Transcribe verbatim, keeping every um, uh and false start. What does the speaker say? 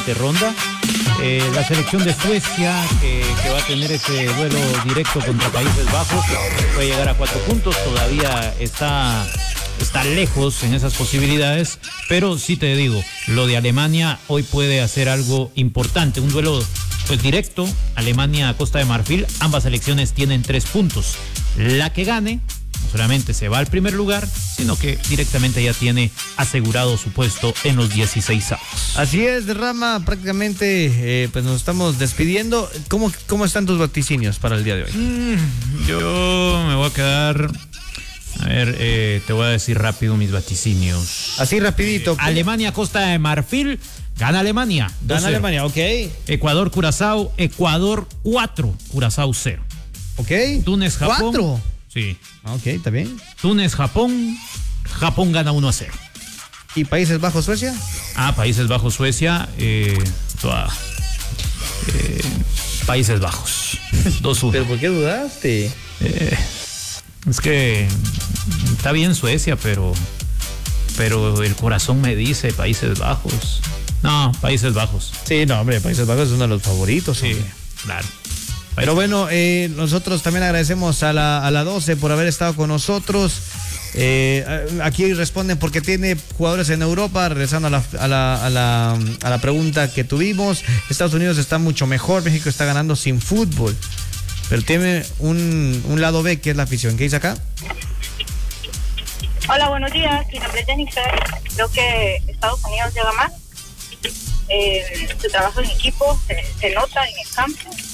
siguiente ronda. Eh, la selección de Suecia, que, que va a tener ese duelo directo contra Países Bajos, puede llegar a cuatro puntos, todavía está, está lejos en esas posibilidades, pero sí te digo, lo de Alemania hoy puede hacer algo importante, un duelo pues directo, Alemania-Costa de Marfil, ambas selecciones tienen tres puntos, la que gane no solamente se va al primer lugar, sino que directamente ya tiene asegurado su puesto en los dieciséis avos. Así es, Derrama, prácticamente eh, pues nos estamos despidiendo. ¿Cómo, ¿Cómo están tus vaticinios para el día de hoy? Mm, yo me voy a quedar... A ver, eh, te voy a decir rápido mis vaticinios. Así rapidito. Eh, Alemania, Costa de Marfil, gana Alemania. Gana Alemania, ok. Ecuador, Curazao, Ecuador cuatro, Curazao cero. Ok. Túnez, Japón. ¿Cuatro? Sí. Ok, está bien. Túnez, Japón, Japón gana uno a cero. ¿Y Países Bajos, Suecia? Ah, Países Bajos, Suecia, eh, toda, eh, Países Bajos, dos uno. ¿Pero por qué dudaste? Eh, es que está bien Suecia, pero, pero el corazón me dice Países Bajos. No, Países Bajos. Sí, no, hombre, Países Bajos es uno de los favoritos. Sí, hombre. claro. Pero bueno, eh, nosotros también agradecemos a la, a la doce por haber estado con nosotros. Eh, aquí responden porque tiene jugadores en Europa, regresando a la, a, la, a, la, a la pregunta que tuvimos. Estados Unidos está mucho mejor, México está ganando sin fútbol, pero tiene un, un lado B que es la afición. ¿Qué dice acá? Hola, buenos días, mi nombre es Jennifer. Creo que Estados Unidos llega más. Eh, su trabajo en equipo se, se nota en el campo.